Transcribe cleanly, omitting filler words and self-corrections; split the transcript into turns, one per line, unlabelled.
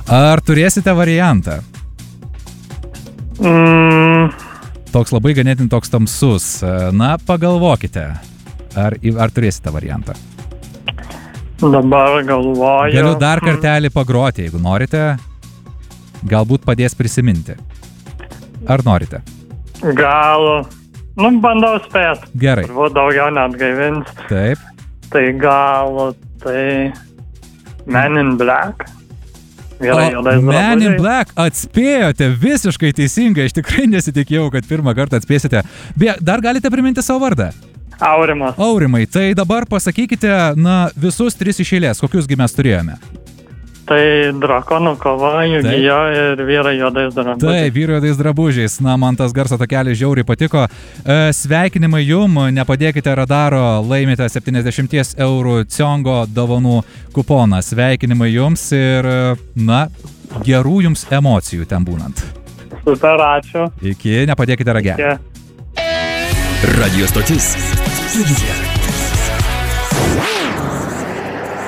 Ar turėsite variantą? Toks labai ganėtin toks tamsus. Na, pagalvokite. Ar turėsite variantą?
Dabar galvoju.
Galiu dar kartelį pagroti, jeigu norite. Galbūt padės prisiminti. Ar norite?
Gal, bandau spėt.
Gerai.
Turbūt daugiau net gaivins.
Taip.
Tai gal, Men in Black.
Man in Black, atspėjote visiškai teisingai, aš tikrai nesitikėjau, kad pirmą kartą atspėsite. Beje, dar galite priminti savo vardą?
Aurimas.
Aurimai, tai dabar pasakykite, visus 3 iš eilės, kokiusgi mes turėjome?
Tai Drakonų kova, Yu-Gi-Oh ir Vyrai juodais drabužiais.
Taip, Vyrai juodais drabužiais. Man tas garso takelis žiauriai patiko. Sveikinimai jum, nepadėkite radaro, laimite 70 eurų Ciongo dovanų kuponą. Sveikinimai jums ir, gerų jums emocijų ten būnant.
Super, ačiū.
Iki, nepadėkite ragelio.
Radio stotis.